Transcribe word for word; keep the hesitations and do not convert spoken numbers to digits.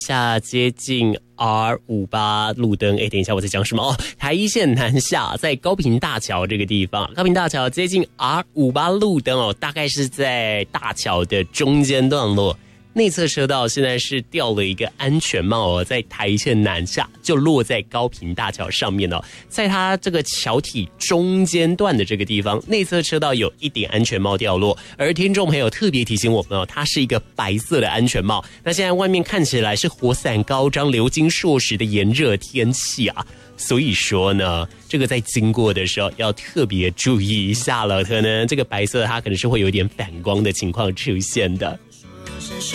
下接近 R 五十八 路灯，哎，等一下我在讲什么哦？台一线南下，在高屏大桥这个地方，高屏大桥接近 R 五十八 路灯哦，大概是在大桥的中间段落。内侧车道现在是掉了一个安全帽哦，在台一线南下就落在高屏大桥上面哦，在它这个桥体中间段的这个地方，内侧车道有一顶安全帽掉落，而听众朋友特别提醒我们哦，它是一个白色的安全帽。那现在外面看起来是火伞高张、流金硕实的炎热天气啊，所以说呢，这个在经过的时候要特别注意一下了，可能这个白色它可能是会有一点反光的情况出现的。